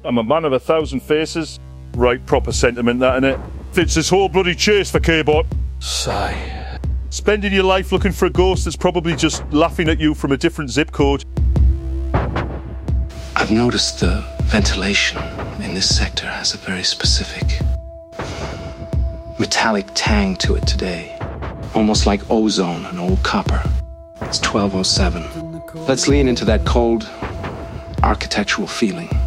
I'm a man of 1,000 faces. Right, proper sentiment, that, innit? Fits this whole bloody chase for K-Bot. Sigh. Spending your life looking for a ghost that's probably just laughing at you from a different zip code. I've noticed the ventilation in this sector has a very specific metallic tang to it today. Almost like ozone and old copper. It's 1207. Let's lean into that cold architectural feeling.